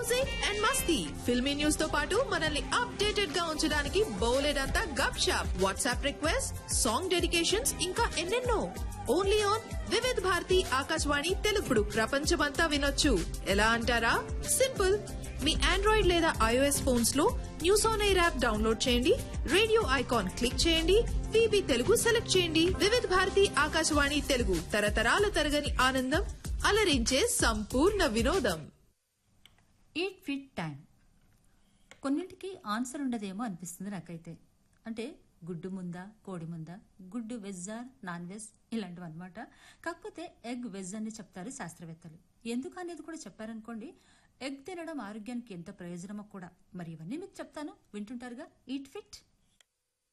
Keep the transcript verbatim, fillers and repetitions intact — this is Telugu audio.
Music and Masti filmy news తో పాటు మనల్ని అప్డేటెడ్ గా ఉంచడానికి బోలెడంతా గప్ shop WhatsApp request song dedications ఇంకా ఎన్నెన్నో ఓన్లీ ఆన్ వివిధ్ భారతి ఆకాశవాణి తెలుగుడు ప్రపంచమంతా వినొచ్చు ఎలా అంటారా సింపుల్ మీ ఆండ్రాయిడ్ లేదా ఐఓఎస్ ఫోన్స్ లో news on air app download చేయండి రేడియో ఐకాన్ క్లిక్ చేయండి వీబీ తెలుగు సెలెక్ట్ చేయండి వివిధ భారతి ఆకాశవాణి తెలుగు తరతరాల తరగని ఆనందం అలరించే సంపూర్ణ వినోదం. ఈట్ ఫిట్ టైం కొన్నింటికి ఆన్సర్ ఉండదేమో అనిపిస్తుంది నాకైతే. అంటే గుడ్డు ముందా కోడి ముందా, గుడ్డు వెజ్జా నాన్ వెజ్ ఇలాంటివి అనమాట. కాకపోతే ఎగ్ వెజ్ అని చెప్తారు శాస్త్రవేత్తలు. ఎందుకు అనేది కూడా చెప్పారనుకోండి. ఎగ్ తినడం ఆరోగ్యానికి ఎంత ప్రయోజనమో కూడా. మరి ఇవన్నీ మీకు చెప్తాను, వింటుంటారుగా ఈట్ ఫిట్.